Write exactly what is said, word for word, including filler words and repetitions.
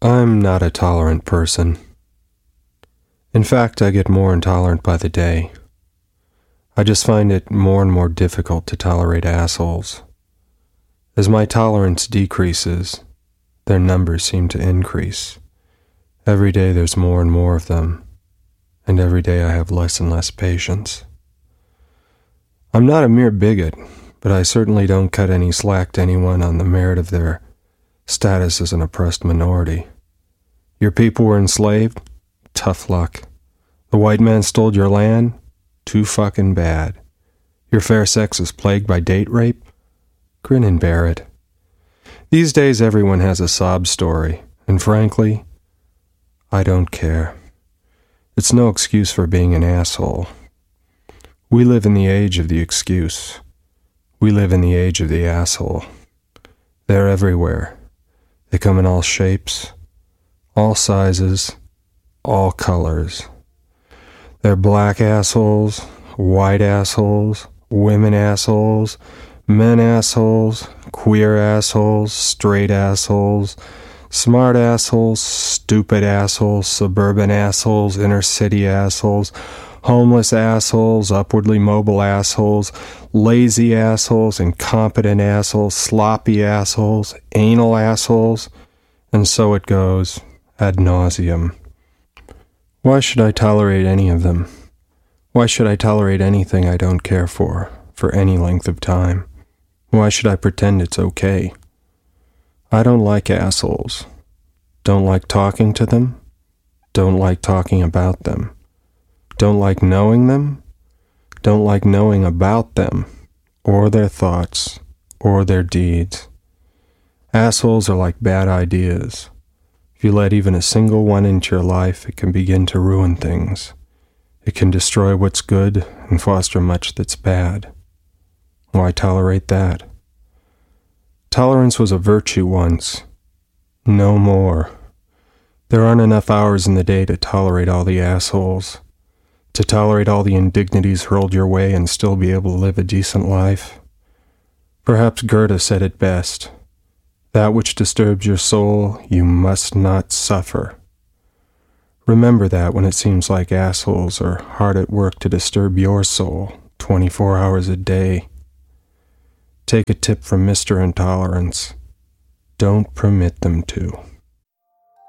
I'm not a tolerant person. In fact, I get more intolerant by the day. I just find it more and more difficult to tolerate assholes. As my tolerance decreases, their numbers seem to increase. Every day there's more and more of them, and every day I have less and less patience. I'm not a mere bigot, but I certainly don't cut any slack to anyone on the merit of their status as an oppressed minority. Your people were enslaved? Tough luck. The white man stole your land? Too fucking bad. Your fair sex is plagued by date rape? Grin and bear it. These days everyone has a sob story, and frankly, I don't care. It's no excuse for being an asshole. We live in the age of the excuse. We live in the age of the asshole. They're everywhere. They come in all shapes, all sizes, all colors. They're black assholes, white assholes, women assholes, men assholes, queer assholes, straight assholes, smart assholes, stupid assholes, suburban assholes, inner city assholes, homeless assholes, upwardly mobile assholes, lazy assholes, incompetent assholes, sloppy assholes, anal assholes, and so it goes, ad nauseum. Why should I tolerate any of them? Why should I tolerate anything I don't care for, for any length of time? Why should I pretend it's okay? I don't like assholes. Don't like talking to them. Don't like talking about them. Don't like knowing them. Don't like knowing about them, or their thoughts, or their deeds. Assholes are like bad ideas. If you let even a single one into your life, it can begin to ruin things. It can destroy what's good and foster much that's bad. Why tolerate that? Tolerance was a virtue once. No more. There aren't enough hours in the day to tolerate all the assholes, to tolerate all the indignities hurled your way and still be able to live a decent life. Perhaps Goethe said it best. That which disturbs your soul, you must not suffer. Remember that when it seems like assholes are hard at work to disturb your soul twenty-four hours a day. Take a tip from Mister Intolerance. Don't permit them to.